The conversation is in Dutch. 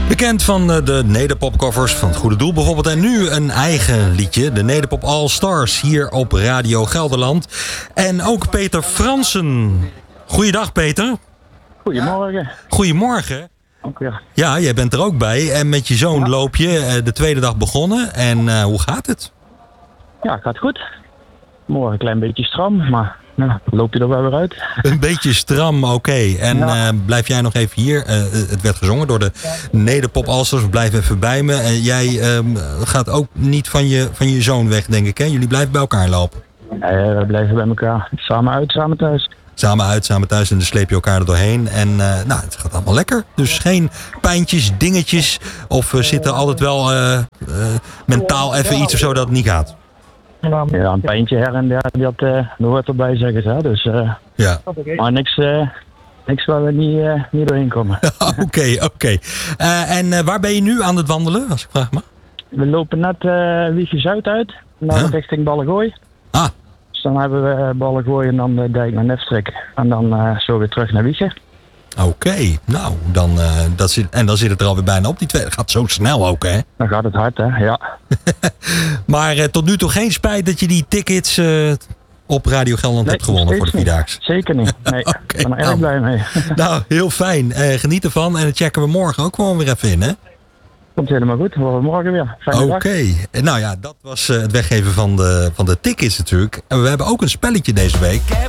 Bekend van de Nederpop-covers van het Goede Doel bijvoorbeeld. En nu een eigen liedje, de Nederpop All Stars, hier op Radio Gelderland. En ook Peter Fransen. Goeiedag, Peter. Goedemorgen. Goedemorgen. Ook weer. Ja, jij bent er ook bij. En met je zoon loop je de tweede dag begonnen. En hoe gaat het? Ja, gaat goed. Morgen een klein beetje stram, maar loop je er wel weer uit. Een beetje stram, oké. En blijf jij nog even hier. Het werd gezongen door de Nederpop All Stars. Blijf even bij me. En jij gaat ook niet van je zoon weg, denk ik, hè? Jullie blijven bij elkaar lopen. We blijven bij elkaar. Samen uit, samen thuis. Samen uit, samen thuis en dan sleep je elkaar er doorheen. En het gaat allemaal lekker. Dus geen pijntjes, dingetjes. Of zit er altijd wel mentaal even iets of zo dat het niet gaat? Ja, een pijntje her en der, dat hoort erbij, zeggen ze. Dus, ja. Maar niks waar we niet doorheen komen. Oké. En waar ben je nu aan het wandelen, als ik vraag maar? We lopen net Wiegje Zuid uit, richting Ballengooi. Ah. Dus dan hebben we Ballengooi en dan de dijk naar Nefstrik. En dan zo weer terug naar Wiegje. Oké, nou, dan zit het er alweer bijna op. Die twee, dat gaat zo snel ook, hè? Dan gaat het hard, hè, ja. Maar tot nu toe geen spijt dat je die tickets op Radio Gelderland hebt gewonnen voor de Vierdaagse? Zeker niet, nee. Ik ben er erg blij mee. Nou, heel fijn. Geniet ervan en dat checken we morgen ook gewoon weer even in, hè? Komt helemaal goed, we horen morgen weer. Oké. Nou ja, dat was het weggeven van de tickets natuurlijk. En we hebben ook een spelletje deze week.